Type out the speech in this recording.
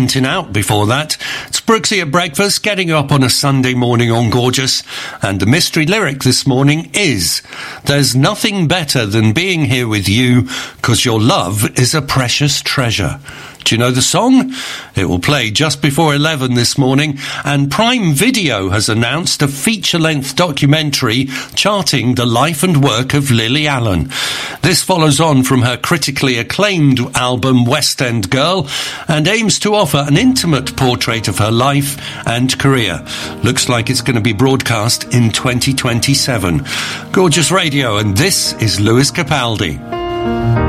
Renting Out before that. It's Brooksy at breakfast, getting you up on a Sunday morning on Gorgeous. And the mystery lyric this morning is, there's nothing better than being here with you, 'cause your love is a precious treasure. Do you know the song? It will play just before 11 this morning, and Prime Video has announced a feature-length documentary charting the life and work of Lily Allen. This follows on from her critically acclaimed album West End Girl and aims to offer an intimate portrait of her life and career. Looks like it's going to be broadcast in 2027. Gorgeous Radio, and this is Lewis Capaldi.